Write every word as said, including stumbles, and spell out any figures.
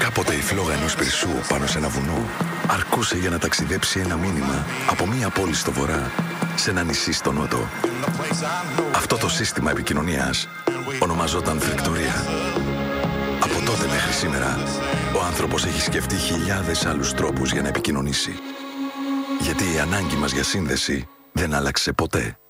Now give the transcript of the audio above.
Κάποτε η φλόγα ενός πυρσού πάνω σε ένα βουνό αρκούσε για να ταξιδέψει ένα μήνυμα από μία πόλη στο βορρά σε ένα νησί στο νότο. Αυτό το σύστημα επικοινωνίας ονομαζόταν φρικτορία. Από τότε μέχρι σήμερα, ο άνθρωπος έχει σκεφτεί χιλιάδες άλλους τρόπους για να επικοινωνήσει. Γιατί η ανάγκη μας για σύνδεση δεν άλλαξε ποτέ.